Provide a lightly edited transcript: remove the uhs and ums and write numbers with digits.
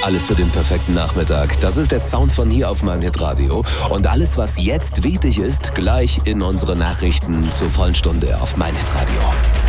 Alles für den perfekten Nachmittag. Das ist der Sound von hier auf meinHit Radio. Und alles, was jetzt wichtig ist, gleich in unsere Nachrichten zur vollen Stunde auf meinHit Radio.